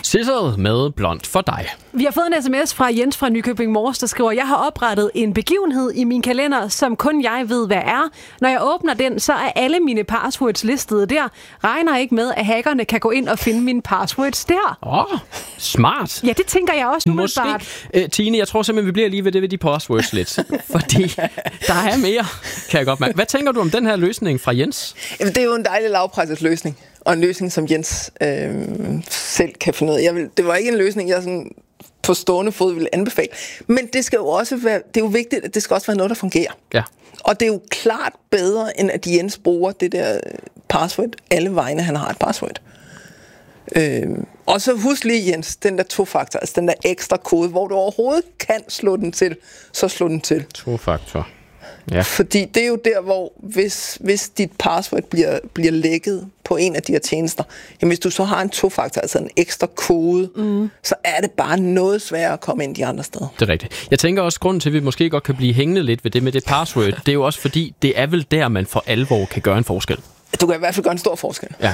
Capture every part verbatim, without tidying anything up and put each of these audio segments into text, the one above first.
Sissel med Blond for dig. Vi har fået en sms fra Jens fra Nykøbing Mors, der skriver, jeg har oprettet en begivenhed i min kalender, som kun jeg ved, hvad er. Når jeg åbner den, så er alle mine passwords listede der. Regner ikke med, at hackerne kan gå ind og finde mine passwords der. Åh, oh, smart. Ja, det tænker jeg også Måske. umiddelbart. Uh, Tine, jeg tror simpelthen, vi bliver lige ved det ved de passwords lidt. Fordi der er mere, kan jeg godt mærke. Hvad tænker du om den her løsning fra Jens? Jamen, det er jo en dejlig lavpræsset løsning. Og en løsning, som Jens øh, selv kan finde ud af. Jeg vil, det var ikke en løsning, jeg sådan på stående fod ville anbefale. Men det skal jo også være, det er jo vigtigt, at det skal også være noget, der fungerer. Ja. Og det er jo klart bedre, end at Jens bruger det der password alle vegne, han har et password. Øh, og så husk lige, Jens, den der to-faktor, altså den der ekstra kode, hvor du overhovedet kan slå den til, så slå den til. To-faktor. Ja. Fordi det er jo der, hvor hvis, hvis dit password bliver, bliver lækket på en af de her tjenester, jamen hvis du så har en to-faktor, altså en ekstra kode, mm. så er det bare noget sværere at komme ind de andre steder. Det er rigtigt. Jeg tænker også, grunden til, at vi måske godt kan blive hængende lidt ved det med det password, det er jo også fordi, det er vel der, man for alvor kan gøre en forskel. Du kan i hvert fald gøre en stor forskel. Ja.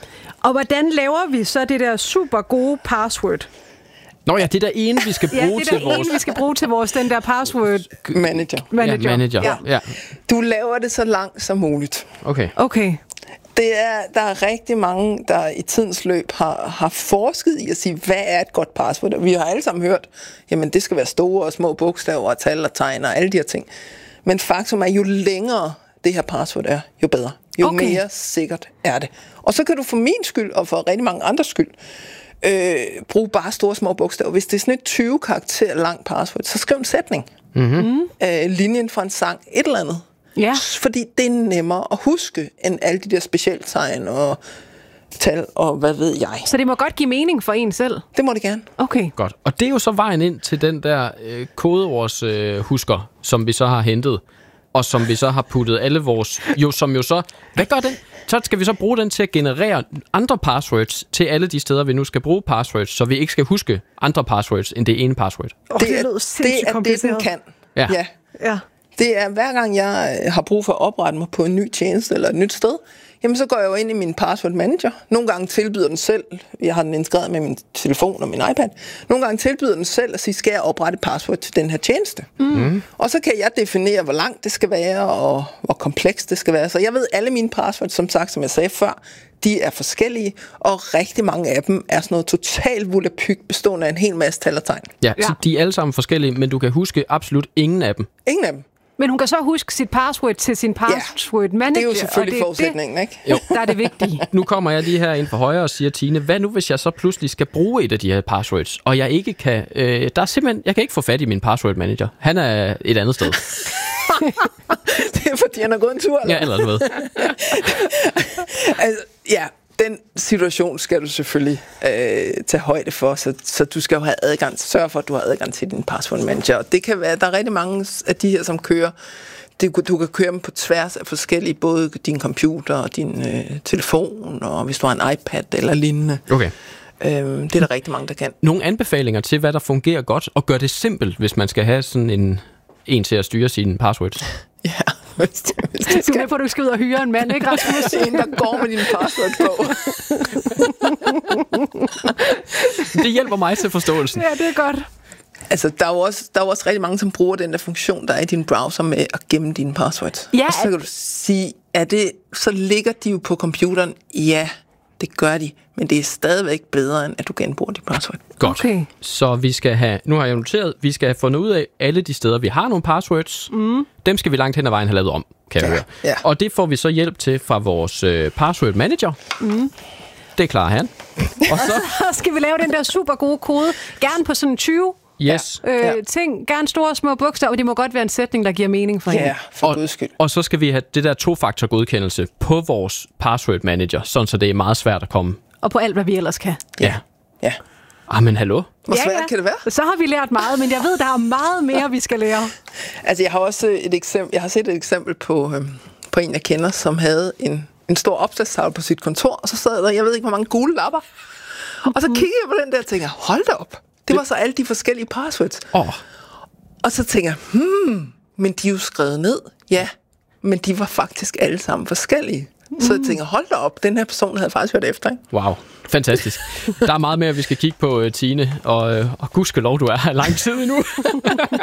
Og hvordan laver vi så det der super gode password? Nå ja, det er der ene, vi skal bruge ja, det er til der vores... ene, vi skal bruge til vores, den der password manager. manager. Ja, manager. Ja. Ja. Du laver det så langt som muligt. Okay. Okay. Det er, der er rigtig mange, der i tidens løb har, har forsket i at sige, hvad er et godt password? Vi har alle sammen hørt, jamen det skal være store og små bogstaver og tal og tegn og alle de her ting. Men faktum er, jo længere det her password er, jo bedre. Jo okay. mere sikkert er det. Og så kan du for min skyld, og for rigtig mange andres skyld, øh, bruge bare store små bogstaver. Hvis det er sådan et tyve karakter lang password, så skriv en sætning. Mm-hmm. Øh, linjen fra en sang, et eller andet. Ja. Fordi det er nemmere at huske, end alle de der specialtegn og tal og hvad ved jeg. Så det må godt give mening for en selv? Det må det gerne. Okay. Godt. Og det er jo så vejen ind til den der øh, kodeords øh, husker, som vi så har hentet, og som vi så har puttet alle vores... Jo, som jo så... Hvad gør den? Så skal vi så bruge den til at generere andre passwords til alle de steder, vi nu skal bruge passwords, så vi ikke skal huske andre passwords end det ene password. Oh, det, det, er, det er det, den kan. Ja. ja. Ja. Det er, hver gang jeg har brug for at oprette mig på en ny tjeneste eller et nyt sted, jamen så går jeg jo ind i min password manager. Nogle gange tilbyder den selv, jeg har den integreret med min telefon og min iPad, nogle gange tilbyder den selv at sige, skal jeg oprette et password til den her tjeneste? Mm. Og så kan jeg definere, hvor langt det skal være, og hvor komplekst det skal være. Så jeg ved, alle mine passwords, som sagt, som jeg sagde før, de er forskellige, og rigtig mange af dem er sådan noget totalt volapyk, bestående af en hel masse tal og tegn. Ja, ja, så de er alle sammen forskellige, men du kan huske absolut ingen af dem. Ingen af dem. Men hun kan så huske sit password til sin password manager. Det er jo selvfølgelig det, forudsætningen, det, ikke? Jo. Der er det vigtige. Nu kommer jeg lige her ind for højre og siger, Tine, hvad nu hvis jeg så pludselig skal bruge et af de her passwords, og jeg ikke kan, øh, der er simpelthen, jeg kan ikke få fat i min password manager. Han er et andet sted. Det er fordi, han har gået en tur, eller? Ja, eller noget. Altså, ja, den situation skal du selvfølgelig øh, tage højde for, så, så du skal jo have adgang, sørge for, at du har adgang til din password manager. Og det kan være, der er rigtig mange af de her, som kører, det, du kan køre dem på tværs af forskellige, både din computer og din øh, telefon, og hvis du har en iPad eller lignende. Okay. Øh, det er der rigtig mange, der kan. Nogle anbefalinger til, hvad der fungerer godt, og gør det simpelt, hvis man skal have sådan en, en til at styre sine passwords. Ja, hvis du, hvis du Du er med på, at du skal ud og hyre en mand, ikke, Rasmus? en, der går med din password på. Det hjælper mig til forståelsen. Ja, det er godt. Altså, der er, jo også, der er jo også rigtig mange, som bruger den der funktion, der er i din browser med at gemme dine passwords. Ja, og så kan du sige, er det, så ligger de jo på computeren. Ja, det gør de, men det er stadigvæk bedre, end at du genbruger dit password. Godt. Okay. Så vi skal have, nu har jeg noteret, vi skal have fundet ud af alle de steder, vi har nogle passwords. Mm. Dem skal vi langt hen ad vejen have lavet om, kan jeg Ja, høre. ja. Og det får vi så hjælp til fra vores øh, password manager. Mm. Det klarer han. Og så, Så skal vi lave den der super gode kode. Gerne på sådan tyve yes. øh, Ja. ting. Gerne store og små bogstaver. Det må godt være en sætning, der giver mening for hende. Ja, for Og, guds skyld. og så skal vi have det der to-faktor godkendelse på vores password manager, sådan så det er meget svært at komme. Og på alt, hvad vi ellers kan. Ja. Ja. Ah, men hallo? Hvor svært kan det være? Så har vi lært meget, men jeg ved, der er meget mere, vi skal lære. Altså, jeg har også et eksempel, jeg har set et eksempel på, øh, på en, jeg kender, som havde en, en stor opslagstavle på sit kontor, og så sad der, jeg ved ikke, hvor mange gule lapper. Og så kiggede jeg på den der og tænkte, hold da op. Det var så alle de forskellige passwords. Åh. Oh. Og så tænker jeg, hmm, men de er jo skrevet ned. Ja, men de var faktisk alle sammen forskellige. Så jeg tænker, hold da op, den her person havde faktisk hørt efter, ikke? Wow. Fantastisk. Der er meget mere, vi skal kigge på, Tine, og, og gudskelov, du er her lang tid endnu.